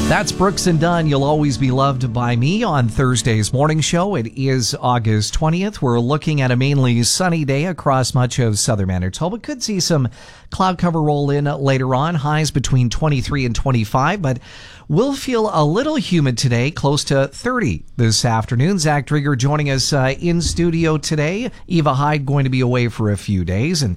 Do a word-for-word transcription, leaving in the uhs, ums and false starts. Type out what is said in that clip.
That's Brooks and Dunn. You'll always be loved by me on Thursday's morning show. It is August twentieth. We're looking at a mainly sunny day across much of southern Manitoba. Could see some cloud cover roll in later on. Highs between twenty-three and twenty-five, but we'll feel a little humid today, close to thirty this afternoon. Zach Drigger joining us uh, in studio today. Eva Hyde going to be away for a few days, and